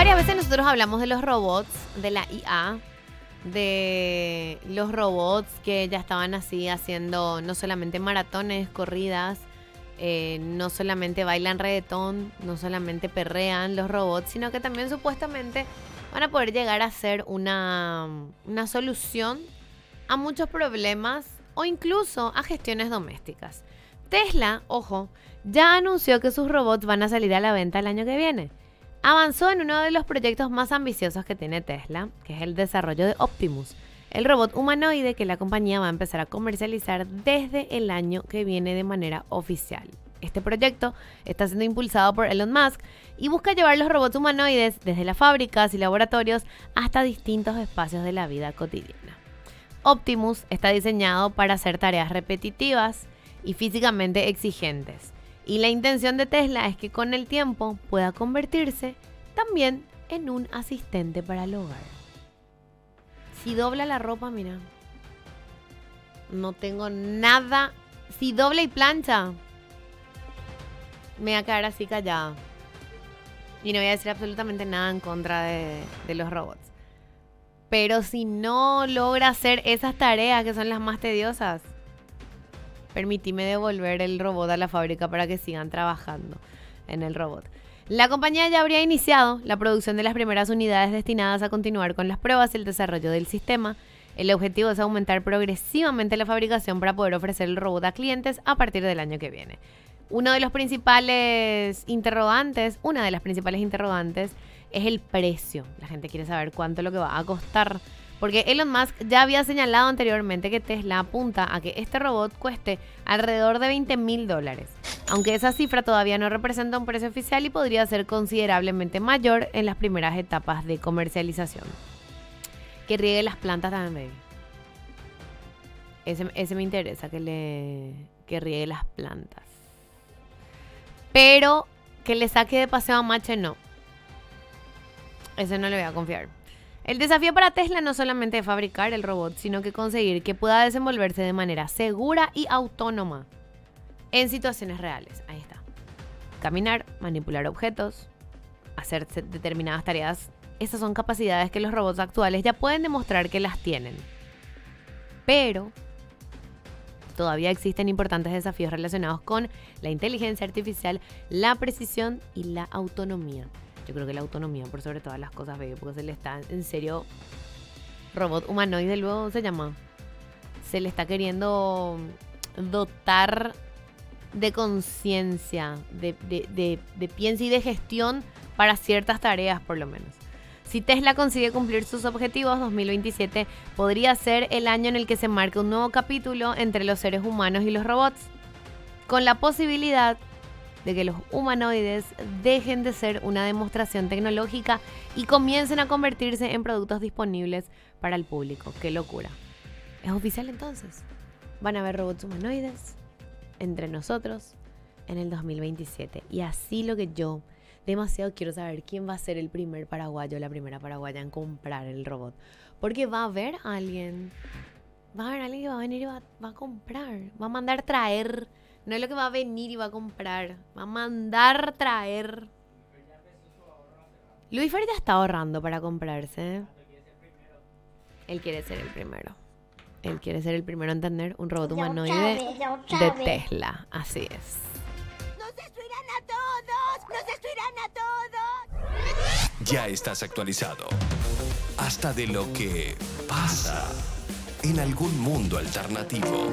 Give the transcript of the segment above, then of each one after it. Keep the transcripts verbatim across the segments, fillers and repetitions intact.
Varias veces nosotros hablamos de los robots, de la I A, de los robots que ya estaban así haciendo no solamente maratones, corridas, eh, no solamente bailan reggaetón, no solamente perrean los robots, sino que también supuestamente van a poder llegar a ser una, una solución a muchos problemas o incluso a gestiones domésticas. Tesla, ojo, ya anunció que sus robots van a salir a la venta el año que viene. Avanzó en uno de los proyectos más ambiciosos que tiene Tesla, que es el desarrollo de Optimus, el robot humanoide que la compañía va a empezar a comercializar desde el año que viene de manera oficial. Este proyecto está siendo impulsado por Elon Musk y busca llevar los robots humanoides desde las fábricas y laboratorios hasta distintos espacios de la vida cotidiana. Optimus está diseñado para hacer tareas repetitivas y físicamente exigentes. Y la intención de Tesla es que con el tiempo pueda convertirse también en un asistente para el hogar. Si dobla la ropa, mira. No tengo nada. Si dobla y plancha, me voy a quedar así callada. Y no voy a decir absolutamente nada en contra de, de los robots. Pero si no logra hacer esas tareas que son las más tediosas, permitíme devolver el robot a la fábrica para que sigan trabajando en el robot. La compañía ya habría iniciado la producción de las primeras unidades destinadas a continuar con las pruebas y el desarrollo del sistema. El objetivo es aumentar progresivamente la fabricación para poder ofrecer el robot a clientes a partir del año que viene. Uno de los principales interrogantes, una de las principales interrogantes es el precio. La gente quiere saber cuánto es lo que va a costar. Porque Elon Musk ya había señalado anteriormente que Tesla apunta a que este robot cueste alrededor de veinte mil dólares. Aunque esa cifra todavía no representa un precio oficial y podría ser considerablemente mayor en las primeras etapas de comercialización. Que riegue las plantas también, baby. Ese, ese me interesa, que, le, que riegue las plantas. Pero que le saque de paseo a Mache, no. Ese no le voy a confiar. El desafío para Tesla no solamente es fabricar el robot, sino que conseguir que pueda desenvolverse de manera segura y autónoma en situaciones reales. Ahí está. Caminar, manipular objetos, hacer determinadas tareas. Esas son capacidades que los robots actuales ya pueden demostrar que las tienen. Pero todavía existen importantes desafíos relacionados con la inteligencia artificial, la precisión y la autonomía. Yo creo que la autonomía por sobre todas las cosas, baby, porque se le está, en serio, robot humanoide luego se llama. Se le está queriendo dotar de conciencia, de, de, de, de pienso y de gestión para ciertas tareas, por lo menos. Si Tesla consigue cumplir sus objetivos, dos mil veintisiete podría ser el año en el que se marque un nuevo capítulo entre los seres humanos y los robots, con la posibilidad de que los humanoides dejen de ser una demostración tecnológica y comiencen a convertirse en productos disponibles para el público. ¡Qué locura! ¿Es oficial entonces? Van a haber robots humanoides entre nosotros en el dos mil veintisiete. Y así lo que yo demasiado quiero saber quién va a ser el primer paraguayo, la primera paraguaya en comprar el robot. Porque va a haber alguien, va a haber alguien que va a venir y va, va a comprar, va a mandar traer. No es lo que va a venir y va a comprar. Va a mandar traer. Luis Fer ya está ahorrando para comprarse. Él quiere ser el primero. Él quiere ser el primero en tener un robot humanoide de Tesla. Así es. ¡Nos destruirán a todos! ¡Nos destruirán a todos! Ya estás actualizado. Hasta de lo que pasa en algún mundo alternativo.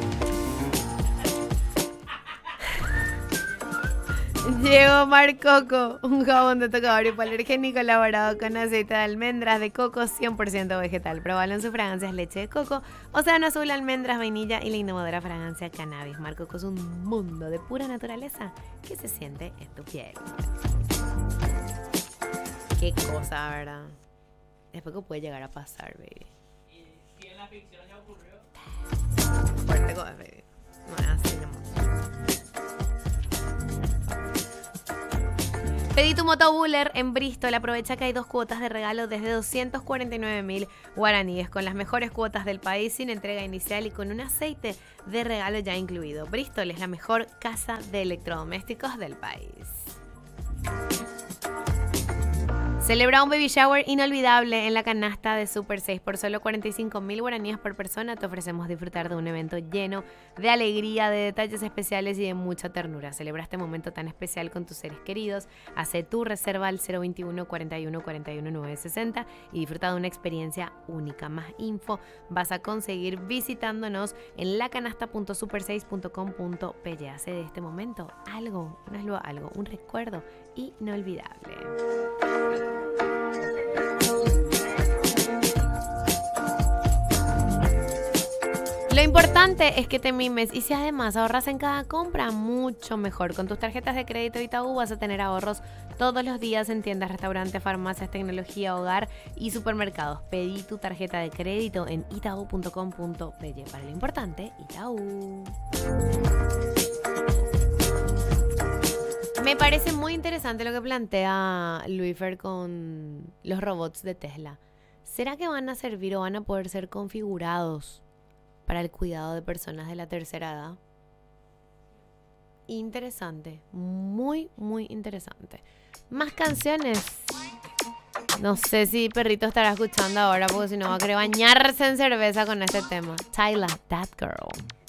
Llegó Mar Coco, un jabón de tocador hipoalergénico elaborado con aceite de almendras de coco cien por ciento vegetal. Probalo en sus fragancias leche de coco, océano azul, almendras, vainilla y la innovadora fragancia cannabis. Mar Coco es un mundo de pura naturaleza que se siente en tu piel. Qué cosa, ¿verdad? Después que puede llegar a pasar, baby. Y si en la ficción ya ocurrió. Fuerte cosa, baby. No es así, no. Pedí tu motobuller en Bristol. Aprovecha que hay dos cuotas de regalo desde doscientos cuarenta y nueve mil guaraníes con las mejores cuotas del país sin entrega inicial y con un aceite de regalo ya incluido. Bristol es la mejor casa de electrodomésticos del país. Celebra un baby shower inolvidable en la canasta de Super seis. Por solo cuarenta y cinco mil guaraníes por persona te ofrecemos disfrutar de un evento lleno de alegría, de detalles especiales y de mucha ternura. Celebra este momento tan especial con tus seres queridos. Hace tu reserva al cero veintiuno, cuarenta y uno, cuarenta y uno, nueve sesenta y disfruta de una experiencia única. Más info vas a conseguir visitándonos en lacanasta punto super seis punto com punto pe. Hace de este momento algo, no es lo algo, un recuerdo inolvidable. Lo importante es que te mimes y si además ahorras en cada compra, mucho mejor. Con tus tarjetas de crédito Itaú vas a tener ahorros todos los días en tiendas, restaurantes, farmacias, tecnología, hogar y supermercados. Pedí tu tarjeta de crédito en itaú punto com punto pe. Para lo importante, Itaú. Me parece muy interesante lo que plantea Luifer con los robots de Tesla. ¿Será que van a servir o van a poder ser configurados para el cuidado de personas de la tercera edad? Interesante, muy, muy interesante. Más canciones. No sé si Perrito estará escuchando ahora porque si no va a querer bañarse en cerveza con este tema. Tyla, That Girl.